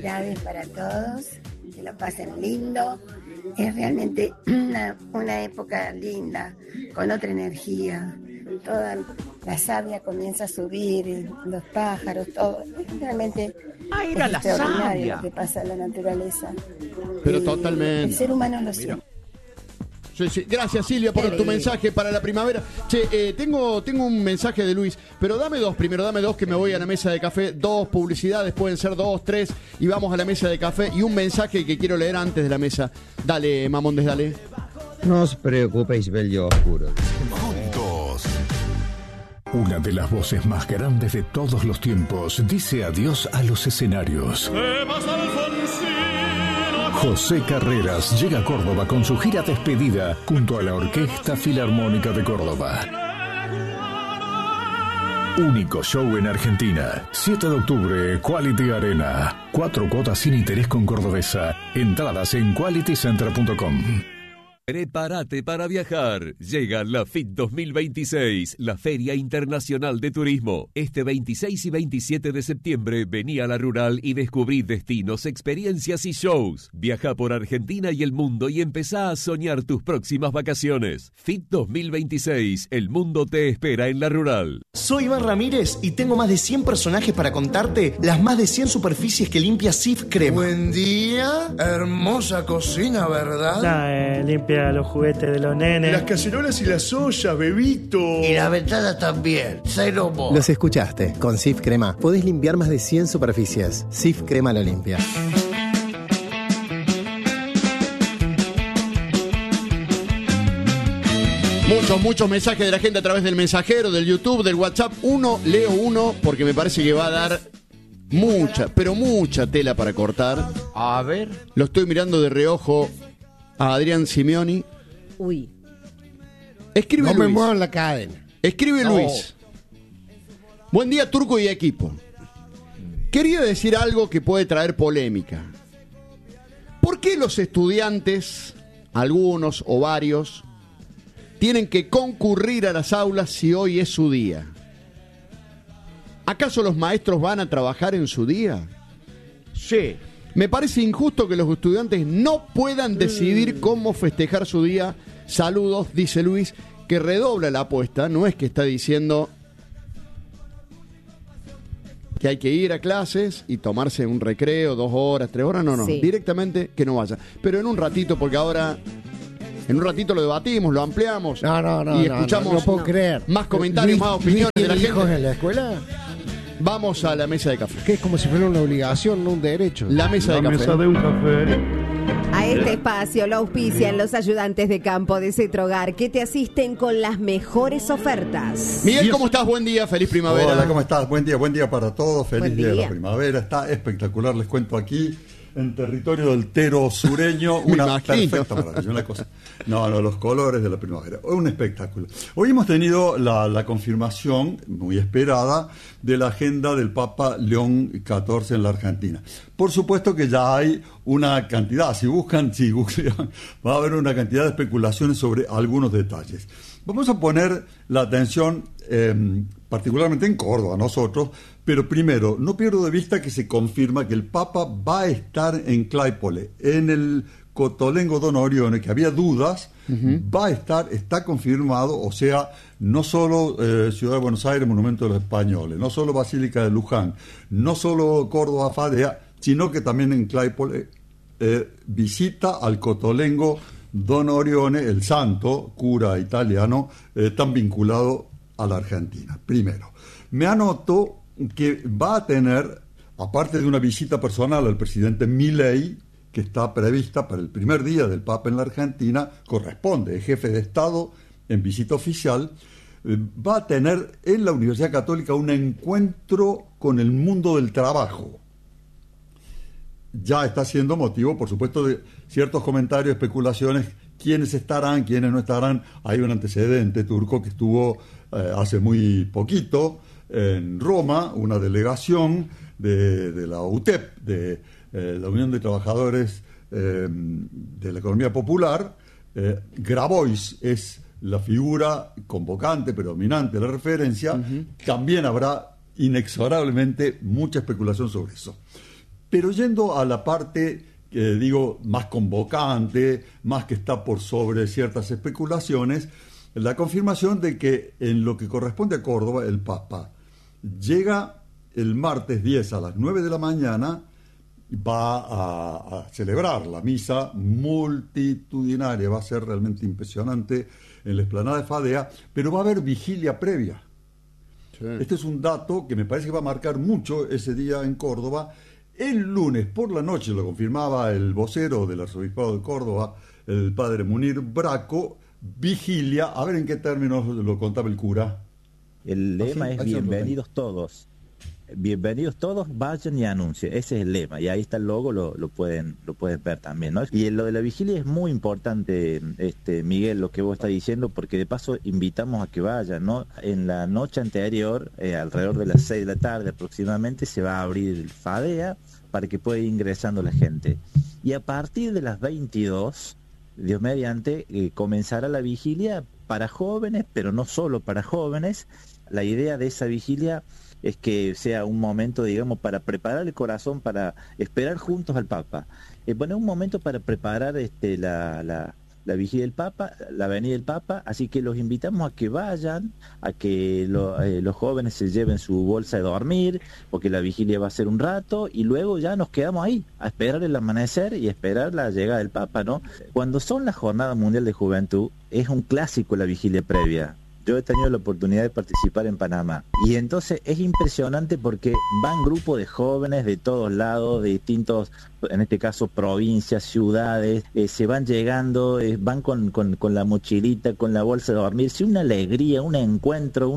Felicidades para todos, que lo pasen lindo. Es realmente una época linda, con otra energía. Toda la savia comienza a subir, los pájaros, todo. Es realmente extraordinario lo que pasa en la naturaleza. Pero totalmente. El ser humano lo siente. Sí. Gracias, Silvia, por tu mensaje para la primavera. Tengo un mensaje de Luis, pero dame dos que me voy a la mesa de café. 2 publicidades, pueden ser 2, 3, y vamos a la mesa de café. Y un mensaje que quiero leer antes de la mesa. Dale, Mamondes, dale. No os preocupéis, bello oscuro. Juntos. Una de las voces más grandes de todos los tiempos dice adiós a los escenarios. José Carreras llega a Córdoba con su gira despedida junto a la Orquesta Filarmónica de Córdoba. Único show en Argentina. 7 de octubre, Quality Arena. 4 cuotas sin interés con Cordobesa. Entradas en qualitycenter.com. Prepárate para viajar. Llega la FIT 2026, la Feria Internacional de Turismo. Este 26 y 27 de septiembre vení a La Rural y descubrí destinos, experiencias y shows. Viaja por Argentina y el mundo y empezá a soñar tus próximas vacaciones. FIT 2026, el mundo te espera en La Rural. Soy Iván Ramírez y tengo más de 100 personajes para contarte las más de 100 superficies que limpia Cif Crema. Buen día, hermosa cocina, ¿verdad? Limpia los juguetes de los nenes. Las cacerolas y las ollas, bebito. Y las ventanas también. Cero more. Los escuchaste. Con Cif Crema podés limpiar más de 100 superficies. Cif Crema lo limpia. Muchos mensajes de la gente a través del mensajero, del YouTube, del WhatsApp. Leo uno porque me parece que va a dar mucha tela para cortar. A ver. Lo estoy mirando de reojo a Adrián Simeoni. Uy. Escribe no Luis. Me muevan la cadena. Escribe Luis. Buen día, Turco y equipo. Quería decir algo que puede traer polémica. ¿Por qué los estudiantes, algunos o varios, tienen que concurrir a las aulas si hoy es su día? ¿Acaso los maestros van a trabajar en su día? Sí. Me parece injusto que los estudiantes no puedan decidir cómo festejar su día. Saludos, dice Luis, que redobla la apuesta. No es que está diciendo que hay que ir a clases y tomarse un recreo, 2 horas, 3 horas. No, sí. Directamente que no vaya. Pero en un ratito, porque ahora... En un ratito lo debatimos, lo ampliamos. No. Y escuchamos no puedo creer. Más comentarios, más opiniones de la gente. ¿Hijos en la escuela? Vamos a la mesa de café. Que es como si fuera una obligación, no un derecho. La mesa de café. Mesa de un café. A este espacio lo auspician los ayudantes de campo de Cetrogar, que te asisten con las mejores ofertas. Miguel, ¿cómo estás? Buen día, feliz primavera. Hola, ¿cómo estás? Buen día para todos. Feliz día de la primavera. Está espectacular, les cuento aquí. En territorio del Tero sureño, una perfecta maravilla, una cosa. No, los colores de la primavera, un espectáculo. Hoy hemos tenido la confirmación, muy esperada, de la agenda del Papa León XIV en la Argentina. Por supuesto que ya hay una cantidad, si googlean, va a haber una cantidad de especulaciones sobre algunos detalles. Vamos a poner la atención particularmente en Córdoba, nosotros, pero primero, no pierdo de vista que se confirma que el Papa va a estar en Claypole, en el Cotolengo Don Orione, que había dudas, va a estar, está confirmado, o sea, no solo Ciudad de Buenos Aires, Monumento de los Españoles, no solo Basílica de Luján, no solo Córdoba Fadea, sino que también en Claypole visita al Cotolengo Don Orione, el santo cura italiano, tan vinculado a la Argentina. Primero, me anoto que va a tener, aparte de una visita personal al presidente Milei, que está prevista para el primer día del Papa en la Argentina, corresponde, es jefe de Estado en visita oficial, va a tener en la Universidad Católica un encuentro con el mundo del trabajo. Ya está siendo motivo, por supuesto, de ciertos comentarios, especulaciones, quiénes estarán, quiénes no estarán. Hay un antecedente turco que estuvo hace muy poquito en Roma, una delegación de la UTEP, de la Unión de Trabajadores de la Economía Popular. Grabois es la figura convocante, predominante, la referencia. También habrá inexorablemente mucha especulación sobre eso. Pero yendo a la parte, digo, más convocante, más que está por sobre ciertas especulaciones, la confirmación de que en lo que corresponde a Córdoba, el Papa llega el martes 10 a las 9 de la mañana, va a celebrar la misa multitudinaria, va a ser realmente impresionante en la explanada de Fadea, pero va a haber vigilia previa. Sí. Este es un dato que me parece que va a marcar mucho ese día en Córdoba. El lunes por la noche, lo confirmaba el vocero del Arzobispado de Córdoba, el padre Munir Braco, vigilia, a ver en qué términos lo contaba el cura. El lema es bienvenidos todos. Bienvenidos todos, vayan y anuncien. Ese es el lema, y ahí está el logo, lo pueden ver también, ¿no? Y lo de la vigilia es muy importante, Miguel, lo que vos estás diciendo, porque de paso invitamos a que vayan, ¿no? En la noche anterior, alrededor de las 6 de la tarde aproximadamente, se va a abrir el Fadea para que pueda ir ingresando la gente. Y a partir de las 22, Dios mediante, comenzará la vigilia para jóvenes, pero no solo para jóvenes. La idea de esa vigilia es que sea un momento, digamos, para preparar el corazón, para esperar juntos al Papa. Bueno, un momento para preparar la vigilia del Papa, la venida del Papa, así que los invitamos a que vayan, a que los jóvenes se lleven su bolsa de dormir, porque la vigilia va a ser un rato, y luego ya nos quedamos ahí, a esperar el amanecer y esperar la llegada del Papa, ¿no? Cuando son las Jornadas Mundial de Juventud, es un clásico la vigilia previa. Yo he tenido la oportunidad de participar en Panamá y entonces es impresionante porque van grupos de jóvenes de todos lados, de distintos, en este caso provincias, ciudades, se van llegando, van con la mochilita, con la bolsa de dormir, una alegría, un encuentro,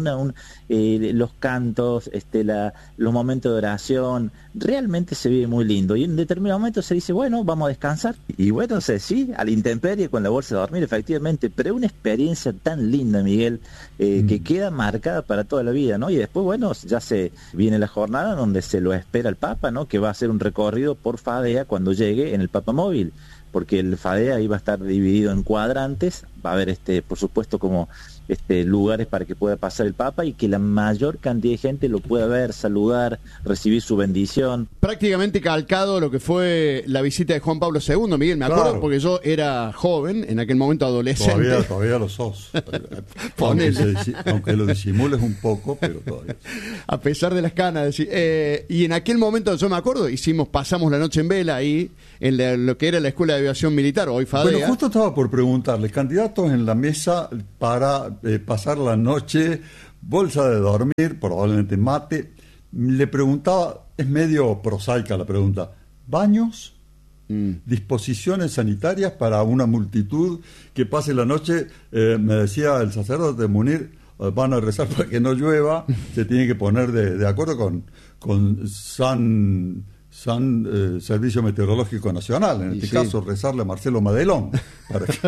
los cantos, los momentos de oración, realmente se vive muy lindo y en determinado momento se dice, bueno, vamos a descansar y bueno, sí, a la intemperie con la bolsa de dormir, efectivamente, pero es una experiencia tan linda, Miguel, que queda marcada para toda la vida, ¿no? Y después, bueno, ya se viene la jornada donde se lo espera el Papa, ¿no? Que va a hacer un recorrido por Fadea cuando llegue en el Papa Móvil, porque el Fadea iba a estar dividido en cuadrantes, va a haber, por supuesto, como lugares para que pueda pasar el Papa y que la mayor cantidad de gente lo pueda ver, saludar, recibir su bendición. Prácticamente calcado lo que fue la visita de Juan Pablo II, Miguel, me acuerdo, porque yo era joven, en aquel momento adolescente. Todavía lo sos. aunque lo disimules un poco, pero todavía. A pesar de las canas. Y en aquel momento, yo me acuerdo, pasamos la noche en vela ahí, en lo que era la Escuela de Aviación Militar, hoy Fadea. Bueno, justo estaba por preguntarle, candidatos en la mesa para pasar la noche, bolsa de dormir, probablemente mate. Le preguntaba, es medio prosaica la pregunta, ¿baños? Disposiciones sanitarias para una multitud que pase la noche. Me decía el sacerdote Munir, van a rezar para que no llueva, se tiene que poner de acuerdo con San Servicio Meteorológico Nacional, en este caso rezarle a Marcelo Madelón para que...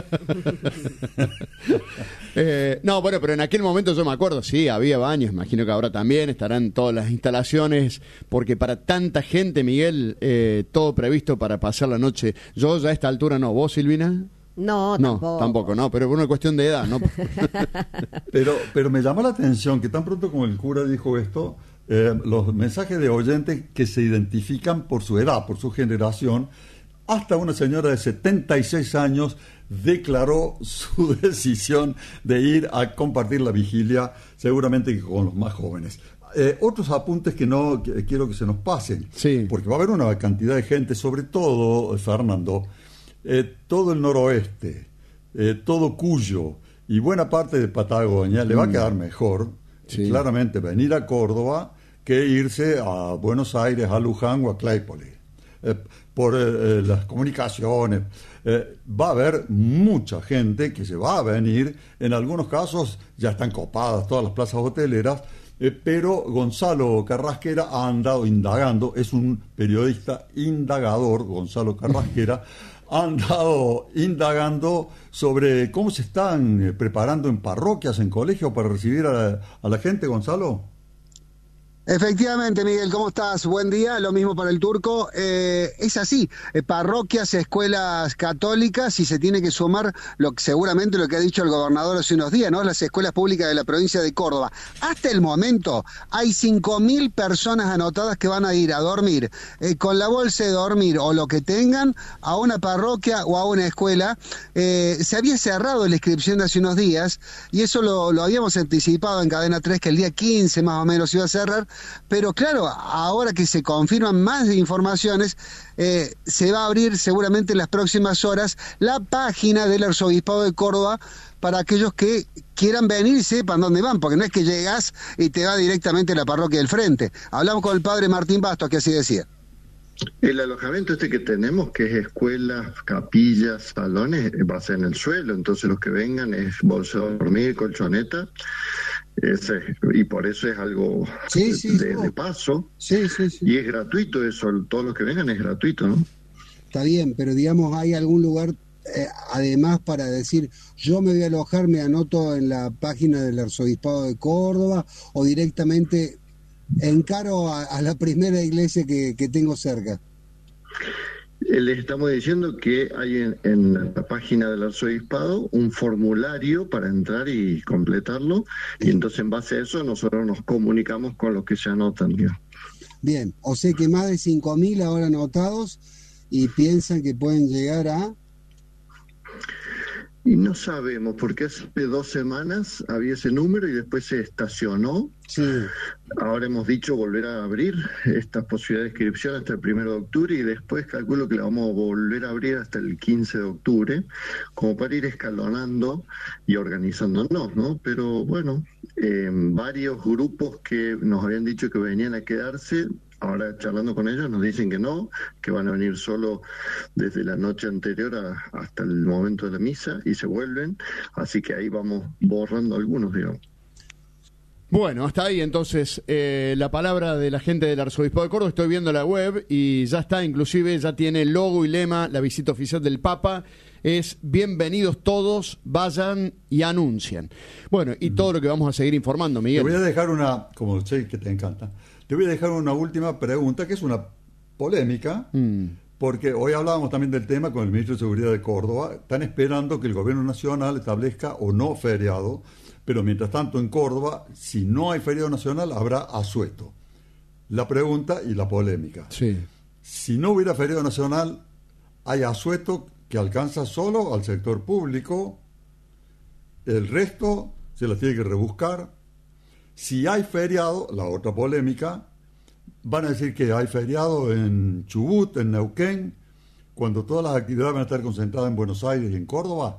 no, bueno, pero en aquel momento yo me acuerdo, sí, había baños, imagino que ahora también estarán todas las instalaciones, porque para tanta gente, Miguel, todo previsto para pasar la noche. Yo ya a esta altura no. ¿Vos, Silvina? No, tampoco, no, pero por una cuestión de edad, ¿no? pero me llamó la atención que tan pronto como el cura dijo esto, los mensajes de oyentes que se identifican por su edad, por su generación, hasta una señora de 76 años declaró su decisión de ir a compartir la vigilia, seguramente con los más jóvenes. Otros apuntes que quiero que se nos pasen, porque va a haber una cantidad de gente, sobre todo, Fernando, todo el noroeste, todo Cuyo y buena parte de Patagonia le va a quedar mejor, claramente, venir a Córdoba que irse a Buenos Aires, a Luján o a Claypole. Por las comunicaciones, va a haber mucha gente que se va a venir, en algunos casos ya están copadas todas las plazas hoteleras, pero Gonzalo Carrasquera ha andado indagando, es un periodista indagador, Gonzalo Carrasquera, ha andado indagando sobre cómo se están preparando en parroquias, en colegios para recibir a la gente, Gonzalo. Efectivamente, Miguel, ¿cómo estás? Buen día, lo mismo para el Turco. Es así, parroquias, escuelas católicas, y se tiene que sumar seguramente lo que ha dicho el gobernador hace unos días, ¿no? Las escuelas públicas de la provincia de Córdoba. Hasta el momento hay 5.000 personas anotadas que van a ir a dormir con la bolsa de dormir o lo que tengan a una parroquia o a una escuela. Se había cerrado la inscripción hace unos días y eso lo habíamos anticipado en Cadena 3, que el día 15 más o menos iba a cerrar. Pero claro, ahora que se confirman más informaciones, se va a abrir seguramente en las próximas horas la página del Arzobispado de Córdoba para aquellos que quieran venir y sepan dónde van, porque no es que llegas y te va directamente a la parroquia del frente. Hablamos con el padre Martín Bastos, que así decía. El alojamiento que tenemos, que es escuelas, capillas, salones, va a ser en el suelo, entonces los que vengan es bolsa de dormir, colchoneta, y por eso es algo de paso, y es gratuito eso, todos los que vengan es gratuito, ¿no? Está bien, pero digamos, ¿hay algún lugar además para decir, yo me voy a alojar, me anoto en la página del Arzobispado de Córdoba, o directamente encaro a la primera iglesia que tengo cerca? Les estamos diciendo que hay en la página del Arzobispado un formulario para entrar y completarlo, y entonces en base a eso nosotros nos comunicamos con los que se anotan, digamos. Bien, o sea que más de 5.000 ahora anotados, y piensan que pueden llegar a... Y no sabemos, porque hace 2 semanas había ese número y después se estacionó. Sí. Ahora hemos dicho volver a abrir estas posibilidades de inscripción hasta el 1 de octubre y después calculo que la vamos a volver a abrir hasta el 15 de octubre, como para ir escalonando y organizándonos, ¿no? Pero bueno, varios grupos que nos habían dicho que venían a quedarse, ahora charlando con ellos nos dicen que no, que van a venir solo desde la noche anterior hasta el momento de la misa y se vuelven, así que ahí vamos borrando algunos, digamos. Bueno, hasta ahí entonces la palabra de la gente del Arzobispado de Córdoba. Estoy viendo la web y ya está, inclusive ya tiene logo y lema, la visita oficial del Papa es bienvenidos todos, vayan y anuncian. Bueno, y todo lo que vamos a seguir informando, Miguel. Te voy a dejar una, como sé que te encanta, te voy a dejar una última pregunta que es una polémica, porque hoy hablábamos también del tema con el ministro de Seguridad de Córdoba. Están esperando que el gobierno nacional establezca o no feriado, pero mientras tanto en Córdoba, si no hay feriado nacional, habrá asueto. La pregunta y la polémica. Sí. Si no hubiera feriado nacional, hay asueto que alcanza solo al sector público, el resto se las tiene que rebuscar. Si hay feriado, la otra polémica, van a decir que hay feriado en Chubut, en Neuquén, cuando todas las actividades van a estar concentradas en Buenos Aires y en Córdoba.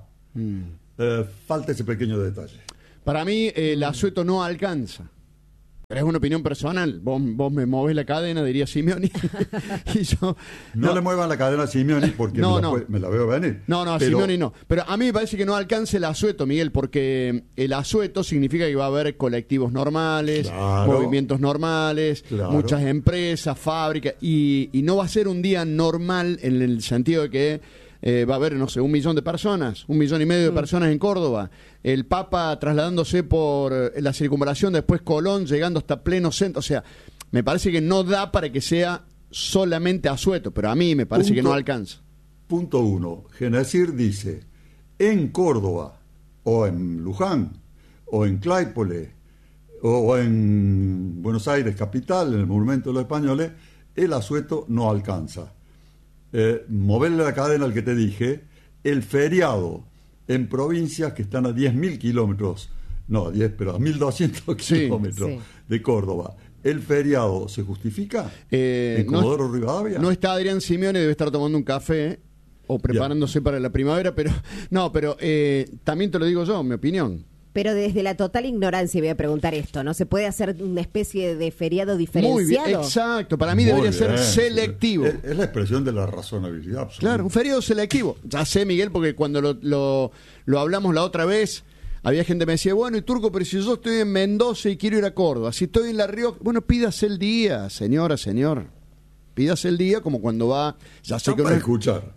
Falta ese pequeño detalle. Para mí, el asueto no alcanza. Pero es una opinión personal. Vos me movés la cadena, diría Simeoni. Y yo, no le muevan la cadena a Simeoni porque me la veo venir. No, a Simeoni no. Pero a mí me parece que no alcance el asueto, Miguel, porque el asueto significa que va a haber colectivos normales, movimientos normales, muchas empresas, fábricas, y no va a ser un día normal en el sentido de que va a haber, no sé, 1 millón de personas, 1,5 millones de personas en Córdoba, el Papa trasladándose por la circunvalación, después Colón, llegando hasta pleno centro. O sea, me parece que no da para que sea solamente asueto, pero a mí me parece que no alcanza. Punto 1. Genacir dice, en Córdoba, o en Luján, o en Claypole, o en Buenos Aires capital, en el Monumento de los Españoles, el asueto no alcanza. Moverle la cadena al que te dije, el feriado en provincias que están a 10.000 kilómetros, no a 10, pero a 1.200 kilómetros de Córdoba, ¿el feriado se justifica en Comodoro Rivadavia? No está Adrián Simeoni, debe estar tomando un café o preparándose para la primavera, pero también te lo digo yo, mi opinión. Pero desde la total ignorancia voy a preguntar esto, ¿no? ¿Se puede hacer una especie de feriado diferenciado? Muy bien, exacto, para mí debería ser selectivo. Es la expresión de la razonabilidad absoluta. Claro, un feriado selectivo. Ya sé, Miguel, porque cuando lo hablamos la otra vez, había gente que me decía, bueno, y Turco, pero si yo estoy en Mendoza y quiero ir a Córdoba, si estoy en La Rioja, bueno, pídase el día, señor. Pídase el día como cuando va, ya sé que no escuchar.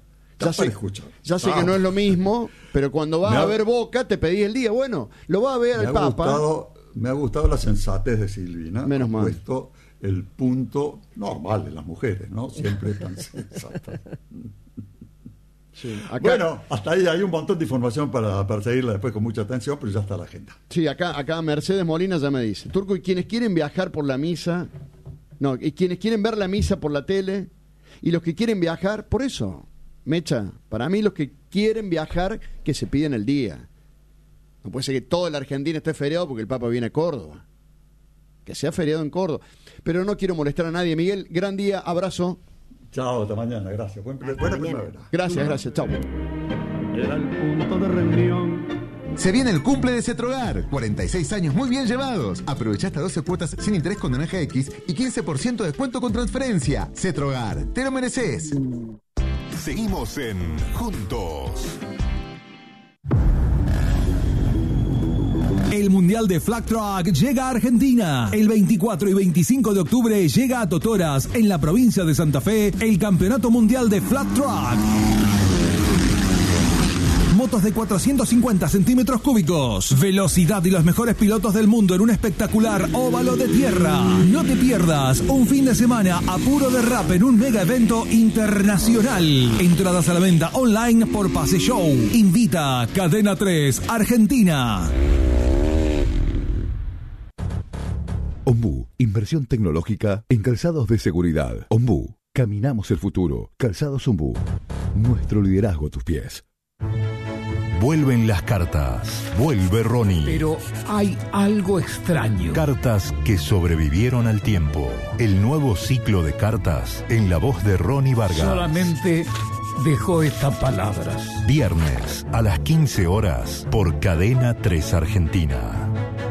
Ya sé que no es lo mismo, pero cuando vas a ver Boca te pedí el día. Bueno, lo va a ver el Papa. Me ha gustado la sensatez de Silvina. Menos mal. Puesto el punto normal de las mujeres, ¿no? Siempre tan sensatas. Sí, acá, bueno, hasta ahí hay un montón de información para seguirla después con mucha atención, pero ya está la agenda. Sí, acá Mercedes Molina ya me dice, Turco, y quienes quieren viajar por la misa, no, y quienes quieren ver la misa por la tele, y los que quieren viajar, por eso, Mecha, para mí los que quieren viajar, que se piden el día. No puede ser que toda la Argentina esté feriado porque el Papa viene a Córdoba. Que sea feriado en Córdoba. Pero no quiero molestar a nadie. Miguel, gran día, abrazo. Chao, hasta mañana, gracias. Buena primavera. Gracias, chao. Era el punto de reunión. Se viene el cumple de Cetrogar. 46 años muy bien llevados. Aprovecha hasta 12 cuotas sin interés con Naranja X y 15% de descuento con transferencia. Cetrogar, te lo mereces. Seguimos en Juntos. El Mundial de Flag Track llega a Argentina. El 24 y 25 de octubre llega a Totoras, en la provincia de Santa Fe, el Campeonato Mundial de Flag Track. Motos de 450 centímetros cúbicos, velocidad y los mejores pilotos del mundo en un espectacular óvalo de tierra. No te pierdas un fin de semana a puro derrape en un mega evento internacional. Entradas a la venta online por Pase Show. Invita Cadena 3 Argentina. Ombú, inversión tecnológica en calzados de seguridad. Ombú, caminamos el futuro. Calzados Ombú, nuestro liderazgo a tus pies. Vuelven las cartas. Vuelve Ronnie. Pero hay algo extraño. Cartas que sobrevivieron al tiempo. El nuevo ciclo de cartas en la voz de Ronnie Vargas. Solamente dejó estas palabras. Viernes a las 15 horas por Cadena 3 Argentina.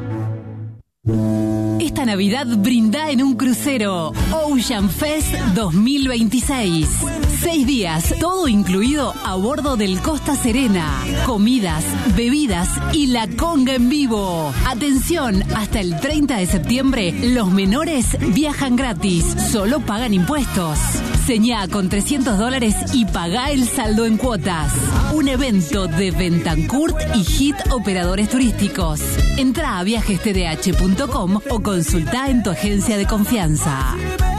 Esta Navidad brinda en un crucero. Ocean Fest 2026. 6 días, todo incluido a bordo del Costa Serena. Comidas, bebidas y la conga en vivo. Atención, hasta el 30 de septiembre los menores viajan gratis. Solo pagan impuestos. Señá con $300 y pagá el saldo en cuotas. Un evento de Bentancurt y Hit Operadores Turísticos. Entrá a viajestdh.com o consultá en tu agencia de confianza.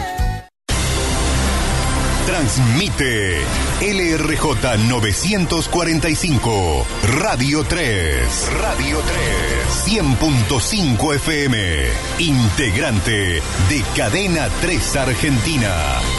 Transmite LRJ 945, Radio 3. Radio 3. 100.5 FM. Integrante de Cadena 3 Argentina.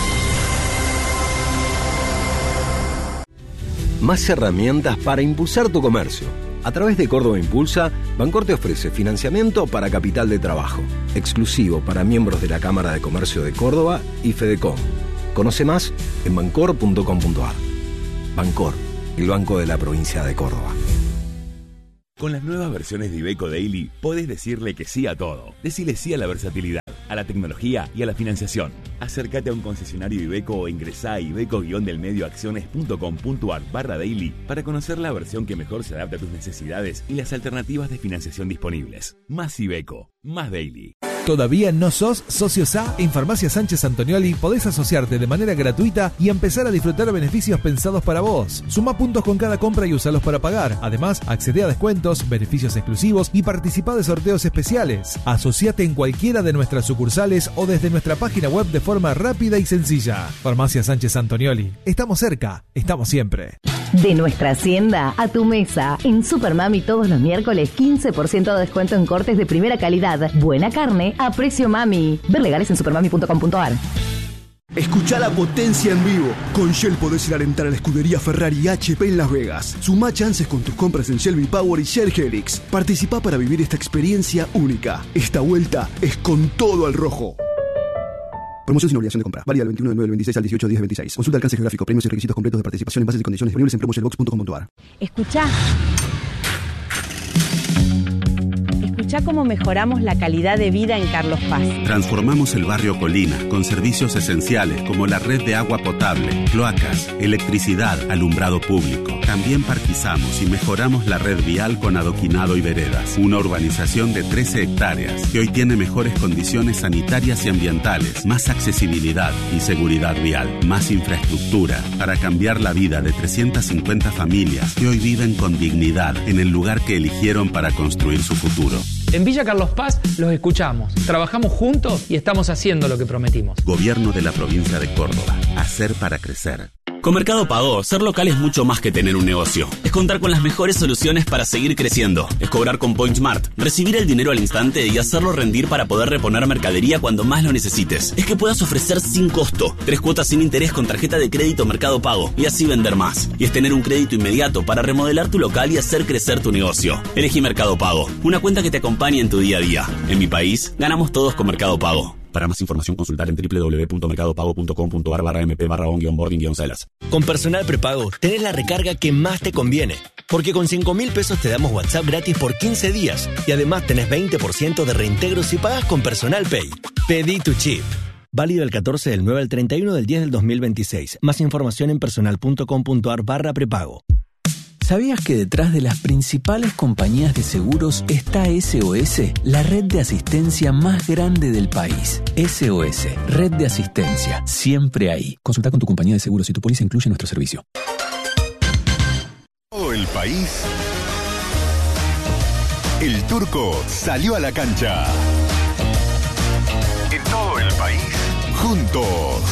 Más herramientas para impulsar tu comercio. A través de Córdoba Impulsa, Bancor te ofrece financiamiento para capital de trabajo, exclusivo para miembros de la Cámara de Comercio de Córdoba y Fedecom. Conoce más en bancor.com.ar. Bancor, el banco de la provincia de Córdoba. Con las nuevas versiones de Iveco Daily, podés decirle que sí a todo. Decile sí a la versatilidad, a la tecnología y a la financiación. Acércate a un concesionario Iveco o ingresá a iveco-delmedioacciones.com.ar/daily para conocer la versión que mejor se adapta a tus necesidades y las alternativas de financiación disponibles. Más Iveco, más Daily. ¿Todavía no sos socio SA? En Farmacia Sánchez Antonioli podés asociarte de manera gratuita y empezar a disfrutar beneficios pensados para vos. Suma puntos con cada compra y usalos para pagar. Además, accede a descuentos, beneficios exclusivos y participa de sorteos especiales. Asociate en cualquiera de nuestras sucursales o desde nuestra página web de forma rápida y sencilla. Farmacia Sánchez Antonioli. Estamos cerca, estamos siempre. De nuestra hacienda a tu mesa. En Supermami todos los miércoles 15% de descuento en cortes de primera calidad. Buena carne a precio mami. Ver legales en supermami.com.ar. Escuchá la potencia en vivo. Con Shell podés ir a alentar a la escudería Ferrari HP en Las Vegas. Sumá chances con tus compras en Shell V-Power y Shell Helix. Participá para vivir esta experiencia única. Esta vuelta es con todo al rojo. Promoción sin obligación de compra. Válida del 21 de 9 del 26 al 18 de 10 del 26. Consulta alcance geográfico, premios y requisitos completos de participación en bases y condiciones disponibles en promoshellbox.com.ar. Escuchá cómo mejoramos la calidad de vida en Carlos Paz. Transformamos el barrio Colina con servicios esenciales como la red de agua potable, cloacas, electricidad, alumbrado público. También parquizamos y mejoramos la red vial con adoquinado y veredas. Una urbanización de 13 hectáreas que hoy tiene mejores condiciones sanitarias y ambientales, más accesibilidad y seguridad vial, más infraestructura para cambiar la vida de 350 familias que hoy viven con dignidad en el lugar que eligieron para construir su futuro. En Villa Carlos Paz los escuchamos, trabajamos juntos y estamos haciendo lo que prometimos. Gobierno de la provincia de Córdoba. Hacer para crecer. Con Mercado Pago, ser local es mucho más que tener un negocio. Es contar con las mejores soluciones para seguir creciendo. Es cobrar con PointSmart, recibir el dinero al instante y hacerlo rendir para poder reponer mercadería cuando más lo necesites. Es que puedas ofrecer sin costo 3 cuotas sin interés con tarjeta de crédito Mercado Pago y así vender más. Y es tener un crédito inmediato para remodelar tu local y hacer crecer tu negocio. Elegí Mercado Pago, una cuenta que te acompañe en tu día a día. En mi país, ganamos todos con Mercado Pago. Para más información, consultar en www.mercadopago.com.ar/mp/onboarding-celas. Con Personal Prepago tenés la recarga que más te conviene, porque con 5.000 pesos te damos WhatsApp gratis por 15 días y además tenés 20% de reintegro si pagas con Personal Pay. Pedí tu chip. Válido del 14 del 9 al 31 del 10 del 2026. Más información en personal.com.ar/prepago. ¿Sabías que detrás de las principales compañías de seguros está SOS, la red de asistencia más grande del país? SOS, red de asistencia, siempre ahí. Consulta con tu compañía de seguros si tu póliza incluye nuestro servicio. Todo el país. El Turco salió a la cancha. En todo el país, juntos.